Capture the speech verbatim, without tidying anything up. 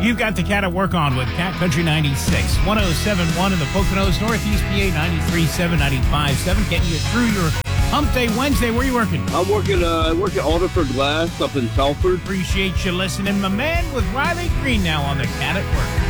You've got the Cat at Work on with Cat Country ninety-six, one oh seven point one in the Poconos, Northeast P A ninety-three point seven, ninety-five point seven, getting you through your Hump Day Wednesday. Where are you working? I'm working, uh, I work at Alderford Glass up in Telford. Appreciate you listening, my man, with Riley Green now on the Cat at Work.